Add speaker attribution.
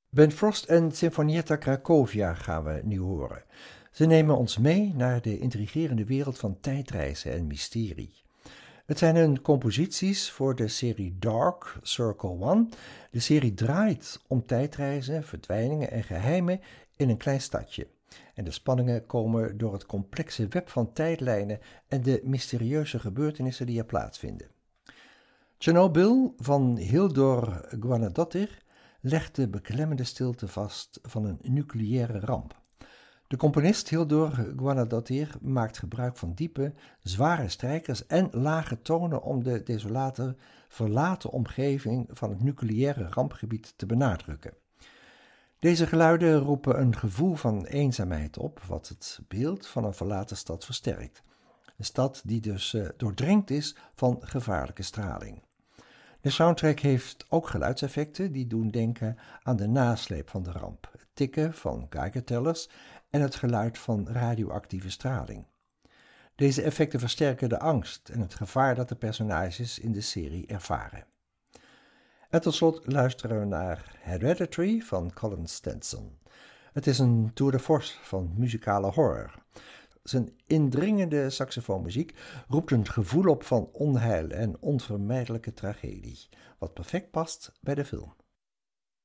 Speaker 1: Ben Frost en Sinfonietta Cracovia gaan we nu horen. Ze nemen ons mee naar de intrigerende wereld van tijdreizen en mysterie. Het zijn hun composities voor de serie Dark Circle One. De serie draait om tijdreizen, verdwijningen en geheimen in een klein stadje. En de spanningen komen door het complexe web van tijdlijnen en de mysterieuze gebeurtenissen die er plaatsvinden. Chernobyl van Hildur Guðnadóttir legt de beklemmende stilte vast van een nucleaire ramp. De componist Hildur Guðnadóttir maakt gebruik van diepe, zware strijkers en lage tonen om de desolate, verlaten omgeving van het nucleaire rampgebied te benadrukken. Deze geluiden roepen een gevoel van eenzaamheid op, wat het beeld van een verlaten stad versterkt. Een stad die dus doordrenkt is van gevaarlijke straling. De soundtrack heeft ook geluidseffecten die doen denken aan de nasleep van de ramp, het tikken van Geigertellers en het geluid van radioactieve straling. Deze effecten versterken de angst en het gevaar dat de personages in de serie ervaren. En tot slot luisteren we naar Hereditary van Colin Stenson. Het is een tour de force van muzikale horror. Zijn indringende saxofoonmuziek roept een gevoel op van onheil en onvermijdelijke tragedie, wat perfect past bij de film.